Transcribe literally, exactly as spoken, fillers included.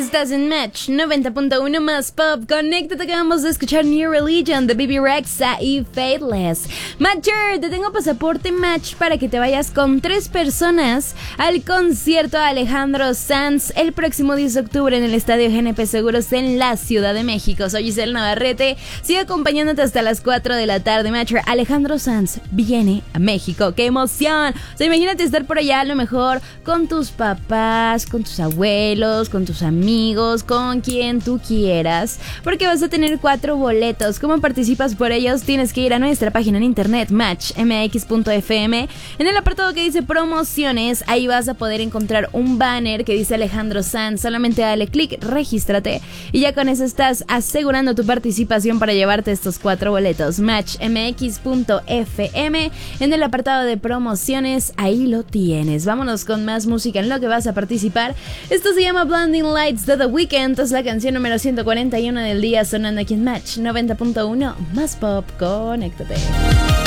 Estás en Match noventa punto uno más Pop. Conéctate, acabamos de escuchar New Religion de Bebe Rexha y Faithless. Matcher, te tengo pasaporte Match para que te vayas con tres personas al concierto de Alejandro Sanz el próximo diez de octubre en el Estadio G N P Seguros en la Ciudad de México. Soy Giselle Navarrete, sigo acompañándote hasta las cuatro de la tarde. Matcher, Alejandro Sanz viene a México. ¡Qué emoción! O sea, imagínate estar por allá a lo mejor con tus papás, con tus abuelos, con tus amigos, con quien tú quieras, porque vas a tener cuatro boletos. ¿Cómo participas por ellos? Tienes que ir a nuestra página en internet, match m x punto f m. En el apartado que dice promociones, ahí vas a poder encontrar un banner que dice Alejandro Sanz. Solamente dale clic, regístrate y ya con eso estás asegurando tu participación para llevarte estos cuatro boletos. match m x punto f m. En el apartado de promociones, ahí lo tienes. Vámonos con más música en lo que vas a participar. Esto se llama Blinding Lights de The Weeknd. Es la canción número ciento cuarenta y uno del día, sonando aquí en Match noventa punto uno más Pop. Conéctate.